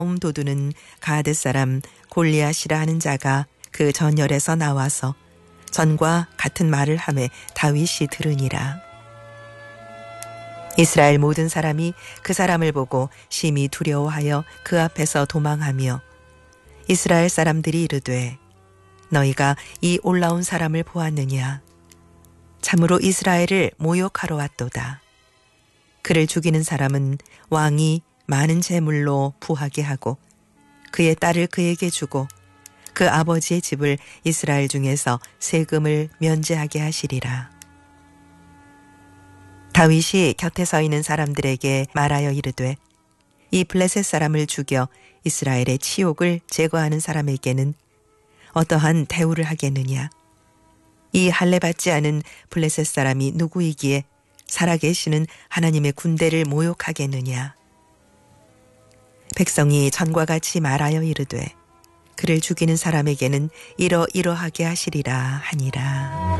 도두는 가드 사람 골리앗이라 하는 자가 그 전열에서 나와서 전과 같은 말을 하매 다윗이 들으니라. 이스라엘 모든 사람이 그 사람을 보고 심히 두려워하여 그 앞에서 도망하며 이스라엘 사람들이 이르되 너희가 이 올라온 사람을 보았느냐? 참으로 이스라엘을 모욕하러 왔도다. 그를 죽이는 사람은 왕이 많은 재물로 부하게 하고 그의 딸을 그에게 주고 그 아버지의 집을 이스라엘 중에서 세금을 면제하게 하시리라. 다윗이 곁에 서 있는 사람들에게 말하여 이르되 이 블레셋 사람을 죽여 이스라엘의 치욕을 제거하는 사람에게는 어떠한 대우를 하겠느냐? 이 할례받지 않은 블레셋 사람이 누구이기에 살아계시는 하나님의 군대를 모욕하겠느냐? 백성이 전과 같이 말하여 이르되 그를 죽이는 사람에게는 이러이러하게 하시리라 하니라.